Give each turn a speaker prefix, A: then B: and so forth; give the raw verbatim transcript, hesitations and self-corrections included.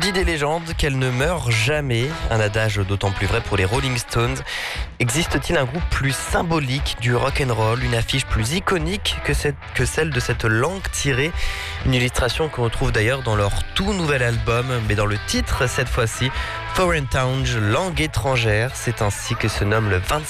A: Dit des légendes qu'elle ne meurt jamais, un adage d'autant plus vrai pour les Rolling Stones. Existe-t-il un groupe plus symbolique du rock'n'roll, une affiche plus iconique que, cette, que celle de cette langue tirée? Une illustration qu'on retrouve d'ailleurs dans leur tout nouvel album, mais dans le titre cette fois-ci, Foreign Tongue, langue étrangère. C'est ainsi que se nomme le vingt